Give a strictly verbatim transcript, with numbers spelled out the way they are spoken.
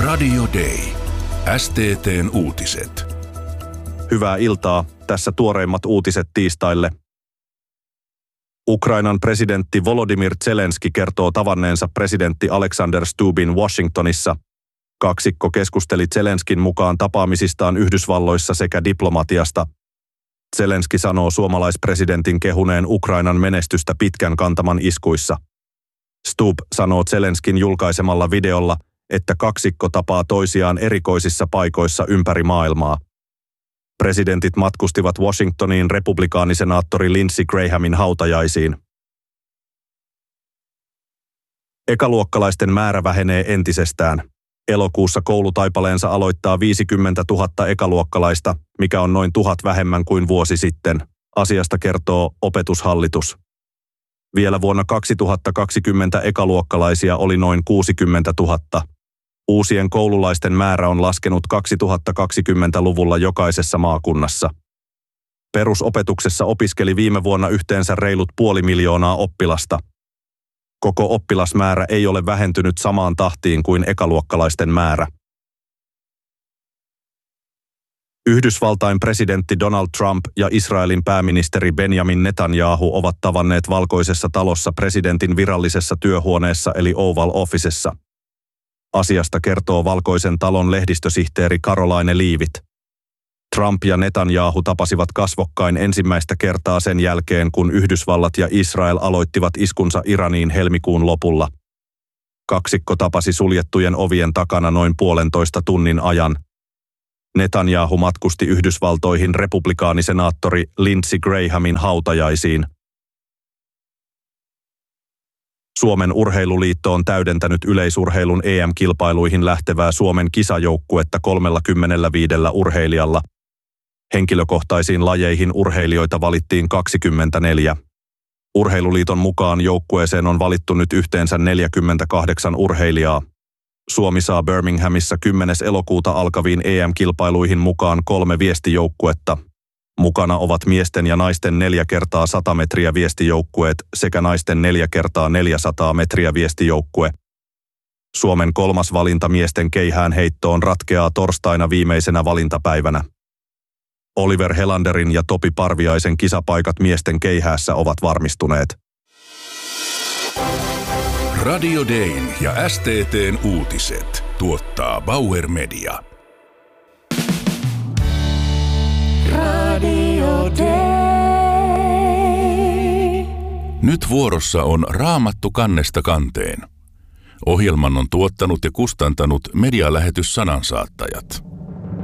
Radio Day. S T T:n uutiset. Hyvää iltaa. Tässä tuoreimmat uutiset tiistaille. Ukrainan presidentti Volodymyr Zelenski kertoo tavanneensa presidentti Alexander Stubbin Washingtonissa. Kaksikko keskusteli Zelenskin mukaan tapaamisistaan Yhdysvalloissa sekä diplomatiasta. Zelenski sanoo suomalaispresidentin kehuneen Ukrainan menestystä pitkän kantaman iskuissa. Stubb sanoo Zelenskin julkaisemalla videolla, että kaksikko tapaa toisiaan erikoisissa paikoissa ympäri maailmaa. Presidentit matkustivat Washingtoniin republikaanisenaattori Lindsey Grahamin hautajaisiin. Ekaluokkalaisten määrä vähenee entisestään. Elokuussa koulutaipaleensa aloittaa viisikymmentätuhatta ekaluokkalaista, mikä on noin tuhat vähemmän kuin vuosi sitten. Asiasta kertoo Opetushallitus. Vielä vuonna kaksituhattakaksikymmentä ekaluokkalaisia oli noin kuusikymmentätuhatta. Uusien koululaisten määrä on laskenut kaksituhattakaksikymmentäluvulla jokaisessa maakunnassa. Perusopetuksessa opiskeli viime vuonna yhteensä reilut puoli miljoonaa oppilasta. Koko oppilasmäärä ei ole vähentynyt samaan tahtiin kuin ekaluokkalaisten määrä. Yhdysvaltain presidentti Donald Trump ja Israelin pääministeri Benjamin Netanyahu ovat tavanneet Valkoisessa talossa presidentin virallisessa työhuoneessa eli Oval Officessa. Asiasta kertoo Valkoisen talon lehdistösihteeri Caroline Leavitt. Trump ja Netanyahu tapasivat kasvokkain ensimmäistä kertaa sen jälkeen, kun Yhdysvallat ja Israel aloittivat iskunsa Iraniin helmikuun lopulla. Kaksikko tapasi suljettujen ovien takana noin puolentoista tunnin ajan. Netanyahu matkusti Yhdysvaltoihin republikaanisenaattori Lindsey Grahamin hautajaisiin. Suomen urheiluliitto on täydentänyt yleisurheilun E M-kilpailuihin lähtevää Suomen kisajoukkuetta kolmekymmentäviisi urheilijalla. Henkilökohtaisiin lajeihin urheilijoita valittiin kaksikymmentäneljä. Urheiluliiton mukaan joukkueeseen on valittu nyt yhteensä neljäkymmentäkahdeksan urheilijaa. Suomi saa Birminghamissa kymmenes elokuuta alkaviin E M-kilpailuihin mukaan kolme viestijoukkuetta. Mukana ovat miesten ja naisten neljä kertaa sata metriä viestijoukkueet sekä naisten neljä kertaa neljäsataa metriä viestijoukkue. Suomen kolmas valinta miesten keihään heittoon ratkeaa torstaina viimeisenä valintapäivänä. Oliver Helanderin ja Topi Parviaisen kisapaikat miesten keihäässä ovat varmistuneet. Radio Dayn ja S T T:n uutiset tuottaa Bauer Media. Radio Day. Nyt vuorossa on Raamattu kannesta kanteen. Ohjelman on tuottanut ja kustantanut medialähetys Sanansaattajat.